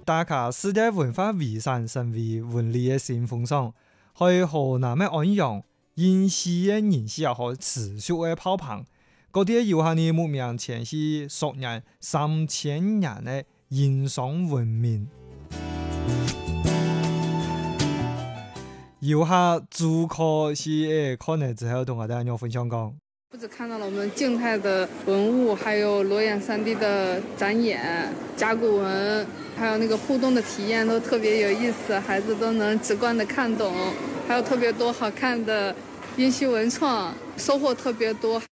打卡世界文化遗产成为文旅的新风尚，喺河南的安陽，因西的人氣也好持續的爆棚。嗰啲遊客呢，目前前是數年3000年的殷商文明。遊客主客是看了之後，同我哋有分享講。 不止看到了我们静态的文物，还有裸眼3D 的展演、甲骨文，还有那个互动的体验都特别有意思，孩子都能直观的看懂，还有特别多好看的殷墟文创，收获特别多。